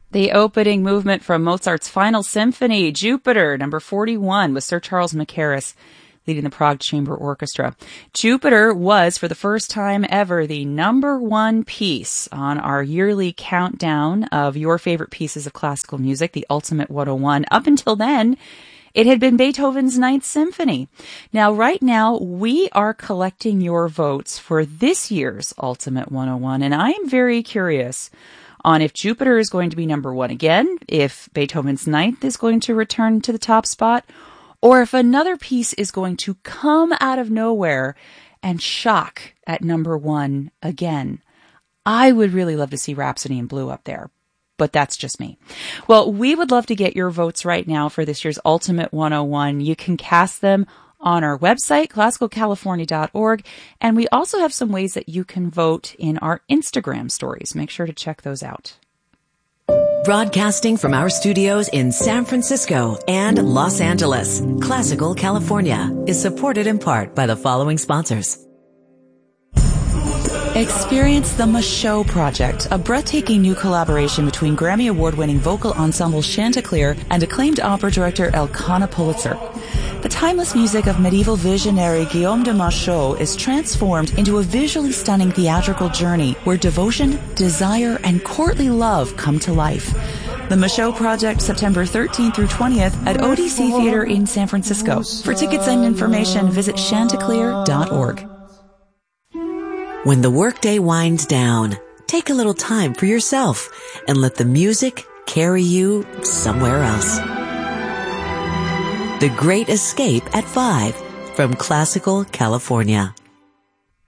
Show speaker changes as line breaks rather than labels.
The opening movement from Mozart's Final Symphony, Jupiter, number 41, with Sir Charles Mackerras leading the Prague Chamber Orchestra. Jupiter was, for the first time ever, the number one piece on our yearly countdown of your favorite pieces of classical music, the Ultimate 101. Up until then, it had been Beethoven's Ninth Symphony. Now, right now, we are collecting your votes for this year's Ultimate 101, and I am very curious on if Jupiter is going to be number one again, if Beethoven's Ninth is going to return to the top spot, or if another piece is going to come out of nowhere and shock at number one again. I would really love to see Rhapsody in Blue up there, but that's just me. Well, we would love to get your votes right now for this year's Ultimate 101. You can cast them on our website, classicalcalifornia.org, and we also have some ways that you can vote in our Instagram stories. Make sure to check those out.
Broadcasting from our studios in San Francisco and Los Angeles, Classical California is supported in part by the following sponsors.
Experience the Michaud Project, a breathtaking new collaboration between Grammy Award-winning vocal ensemble Chanticleer and acclaimed opera director Elkanah Pulitzer. The timeless music of medieval visionary Guillaume de Machaut is transformed into a visually stunning theatrical journey where devotion, desire, and courtly love come to life. The Michaud Project, September 13th through 20th at ODC Theater in San Francisco. For tickets and information, visit chanticleer.org.
When the workday winds down, take a little time for yourself and let the music carry you somewhere else. The Great Escape at 5 from Classical California.